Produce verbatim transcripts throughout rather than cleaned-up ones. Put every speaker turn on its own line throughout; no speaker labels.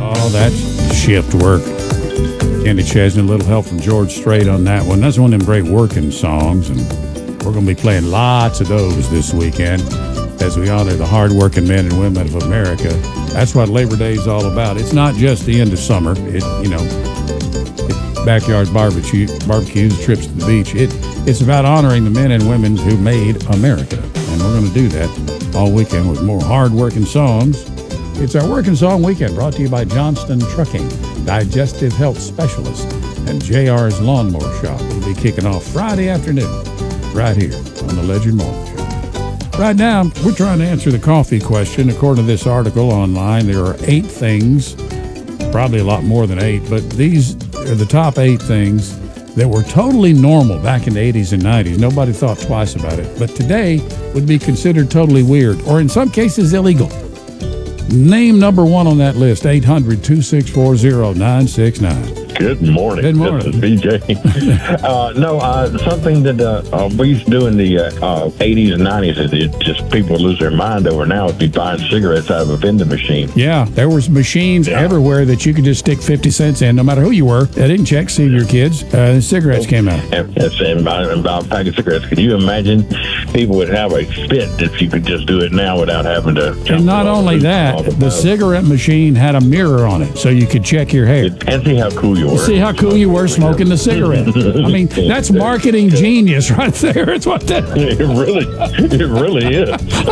Oh, that's shift work. Kenny Chesney, a little help from George Strait on that one. That's one of them great working songs, and we're going to be playing lots of those this weekend as we honor the hardworking men and women of America. That's what Labor Day is all about. It's not just the end of summer. It, you know, it, backyard barbecue, barbecues, trips to the beach. It, it's about honoring the men and women who made America, and we're going to do that all weekend with more hard-working songs. It's our Working Song Weekend, brought to you by Johnston Trucking, Digestive Health Specialist, and J R's Lawnmower Shop. We'll be kicking off Friday afternoon right here on the Legend Morning Show. Right now, we're trying to answer the coffee question. According to this article online, there are eight things, probably a lot more than eight, but these are the top eight things that were totally normal back in the eighties and nineties. Nobody thought twice about it, but today would be considered totally weird, or in some cases illegal. Name number one on that list, eight hundred, two six four, zero nine six nine.
Good morning.
Good morning.
This is B J. uh, no, uh, something that uh, uh, we used to do in the uh, uh, eighties and nineties that it just people lose their mind over now would be buying cigarettes out of a vending machine.
Yeah, there was machines yeah. everywhere that you could just stick fifty cents in, no matter who you were. They didn't check, see your kids. Uh, the cigarettes came out.
And, and buy, and buy a pack of cigarettes. Could you imagine people would have a fit if you could just do it now without having to...
And not only that, the, the cigarette machine had a mirror on it so you could check your hair.
And see how cool you were.
See how cool you were smoking the cigarette. I mean, that's marketing genius right there. It's what that...
It really, it really is.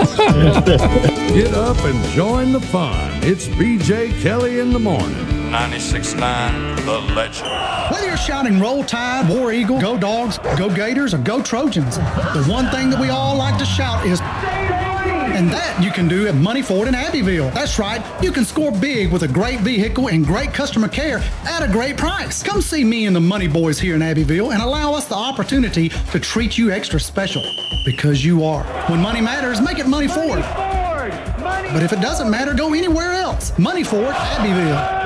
Get up and join the fun. It's B J Kelly in the morning.
ninety-six point nine The Legend.
Whether you're shouting Roll Tide, War Eagle, Go Dogs, Go Gators, or Go Trojans, the one thing that we all like to shout is... And that you can do at Money Ford in Abbeville. That's right, you can score big with a great vehicle and great customer care at a great price. Come see me and the Money Boys here in Abbeville and allow us the opportunity to treat you extra special, because you are. When money matters, make it Money Ford. Money Ford. Money but if it doesn't matter, go anywhere else. Money Ford, Abbeville.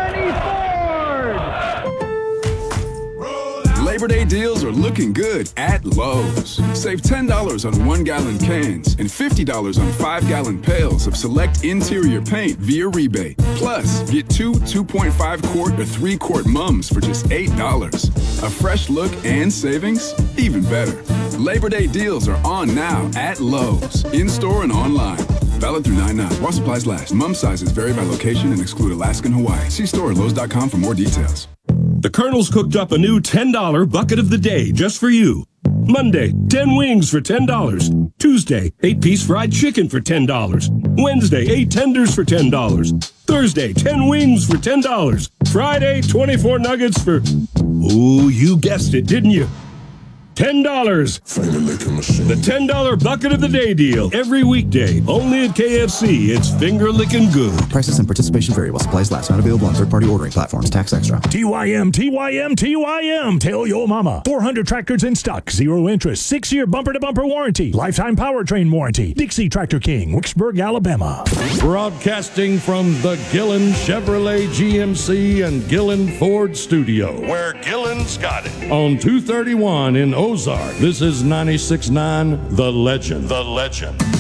Labor Day deals are looking good at Lowe's. Save ten dollars on one-gallon cans and fifty dollars on five-gallon pails of select interior paint via rebate. Plus, get two two point five quart or three quart mums for just eight dollars. A fresh look and savings? Even better. Labor Day deals are on now at Lowe's, in-store and online. Valid through nine nine. While supplies last. Mum sizes vary by location and exclude Alaska and Hawaii. See store at Lowe's dot com for more details.
The Colonel's cooked up a new ten dollar bucket of the day just for you. Monday, ten wings for ten dollars. Tuesday, eight piece fried chicken for ten dollars. Wednesday, eight tenders for ten dollars. Thursday, ten wings for ten dollars. Friday, twenty-four nuggets for... Ooh, you guessed it, didn't you? ten dollars. The ten dollar bucket of the day deal. Every weekday. Only at K F C. It's finger licking good.
Prices and participation vary while supplies last. Not available on third-party ordering platforms. Tax extra.
T Y M, T Y M, T Y M. Tell your mama. four hundred tractors in stock. Zero interest. Six-year bumper-to-bumper warranty. Lifetime powertrain warranty. Dixie Tractor King, Wicksburg, Alabama.
Broadcasting from the Gillen Chevrolet G M C and Gillen Ford studio.
Where Gillen's got it.
On two thirty-one in Ozark. This is ninety-six point nine The Legend.
The Legend.